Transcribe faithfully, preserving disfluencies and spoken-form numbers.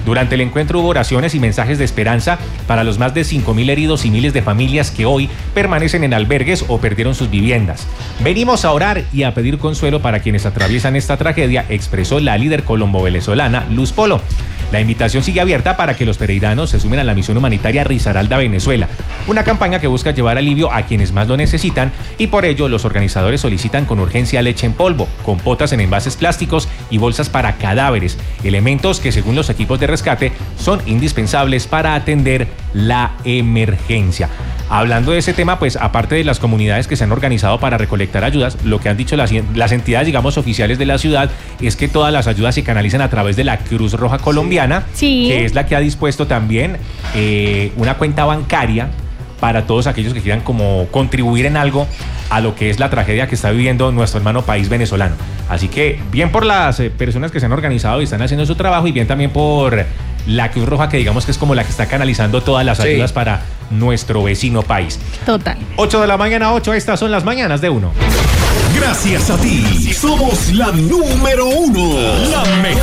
Durante el encuentro hubo oraciones y mensajes de esperanza para los más de cinco mil heridos y miles de familias que hoy permanecen en albergues o perdieron sus viviendas. Venimos a orar y a pedir consuelo para quienes atraviesan esta tragedia, expresó la líder colombo-venezolana Luz Polo. La invitación sigue abierta para que los pereiranos se sumen a la misión humanitaria Risaralda Venezuela, una campaña que busca llevar alivio a quienes más lo necesitan, y por ello los organizadores solicitan con urgencia leche en polvo, compotas en envases plásticos y bolsas para cadáveres, elementos que según los equipos de rescate son indispensables para atender la emergencia. Hablando de ese tema, pues aparte de las comunidades que se han organizado para recolectar ayudas, lo que han dicho las, las entidades, digamos, oficiales de la ciudad es que todas las ayudas se canalizan a través de la Cruz Roja Colombiana, sí. que es la que ha dispuesto también eh, una cuenta bancaria para todos aquellos que quieran como contribuir en algo a lo que es la tragedia que está viviendo nuestro hermano país venezolano. Así que bien por las eh, personas que se han organizado y están haciendo su trabajo, y bien también por la Cruz Roja, que digamos que es como la que está canalizando todas las ayudas sí. para nuestro vecino país. Total. ocho de la mañana, ocho, estas son las mañanas de uno. Gracias a ti, somos la número uno, la mejor.